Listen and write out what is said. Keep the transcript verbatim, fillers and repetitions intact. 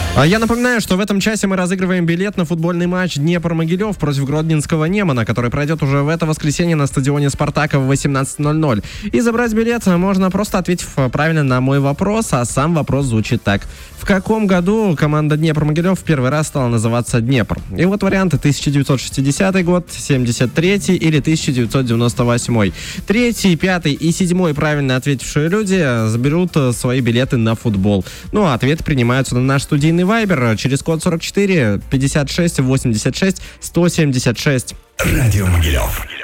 А я напоминаю, что в этом часе мы разыгрываем билет на футбольный матч Днепр-Могилев против Гродненского Немана, который пройдет уже в это воскресенье на стадионе Спартака в восемнадцать ноль ноль. И забрать билет можно, просто ответив правильно на мой вопрос, а сам вопрос звучит так. В каком году команда Днепр-Могилев в первый раз стала называться Днепр? И вот варианты: тысяча девятьсот шестидесятый год, семьдесят третий или тысяча девятьсот девяносто восьмой. Третий, пятый и седьмой правильно ответившие люди заберут свои билеты на футбол. Ну а ответы принимаются на наш студийный вайбер через код сорок четыре пятьдесят шесть восемьдесят шесть сто семьдесят шесть. Радио Могилев.